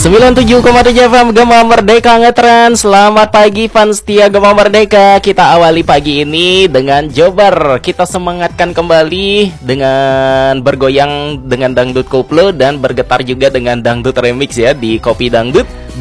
97,7 FM Gema Merdeka Ngetren. Selamat pagi fans setia Gema Merdeka. Kita awali pagi ini dengan Jobar. Kita semangatkan kembali dengan bergoyang dengan dangdut koplo dan bergetar juga dengan dangdut remix ya di Kopi Dangdut.